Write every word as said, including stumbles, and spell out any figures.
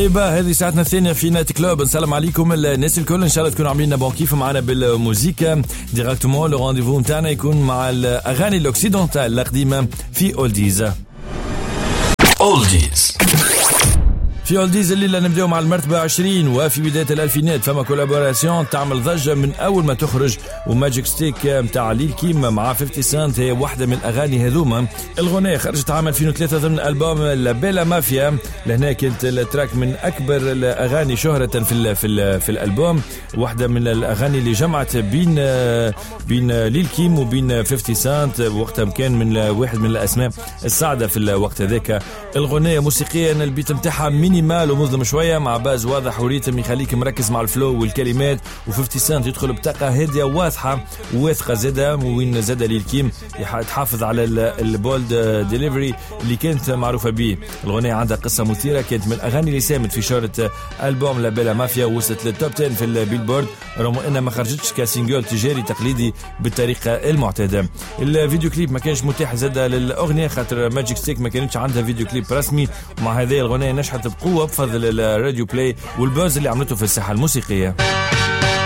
ايبا هذه ساعتنا الثانية في نايت كلوب. نسلم عليكم الناس الكل، ان شاء الله تكونوا عاملين بون كيف معنا بالموسيقى ديراكتومون. لو رونديفو نتاعنا يكون مع الاغاني الاوكسيدونتال القديمة في اولديز. اولديز في اولديز الليله نبداو مع المرتبه عشرين. وفي بدايه الالفينات فما كولابوراسيون تعمل ضجه من اول ما تخرج، وماجيك ستيك متاع ليل كيم مع خمسين سنت هي واحده من الاغاني هذوما. الغنيه خرجت عام ألفين وثلاثة ضمن البوم لابيلا مافيا. لهنا كانت التراك من اكبر الاغاني شهره في ال في ال في الالبوم، واحده من الاغاني اللي جمعت بين بين ليل كيم وبين خمسين سنت. وقتها كان من واحد من الاسماء الصاعده في الوقت هذاك. الغنيه موسيقيا البيت نتاعها مينيمال ومظلم شويه مع باز واضح وريتم يخليك مركز مع الفلو والكلمات. و50 سنت يدخل بطاقه هاديه واضحه وواثقه زاده. وين زاده ليل كيم تحافظ على البولد ديليفري اللي كانت معروفه به. الغنيه عندها قصه مثيره، كانت من الاغاني اللي ساهمت في شهره البوم لابيلا مافيا، وصلت للتوب عشرة في البيلبورد رغم انها ما خرجتش كسينجل تجاري تقليدي بالطريقه المعتاده. الفيديو كليب ما كانش متاح زاده للاغنيه خاطر ماجيك ستيك ما كانتش عندها فيديو كليب رسمي. ومع هذه الغنيه نجحت بقوه بفضل الراديو بلاي والبوز اللي عملته في الساحه الموسيقيه.